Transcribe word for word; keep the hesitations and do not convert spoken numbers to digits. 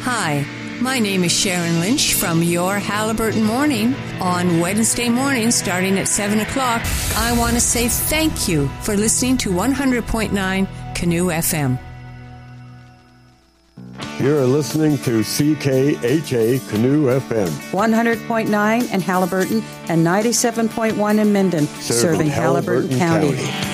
Hi, my name is Sharon Lynch from Your Halliburton Morning. On Wednesday morning, starting at seven o'clock, I want to say thank you for listening to one hundred point nine Canoe F M. You're listening to C K H A Canoe F M. one hundred point nine in Halliburton and ninety-seven point one in Minden, serving, serving Halliburton, Halliburton County. County.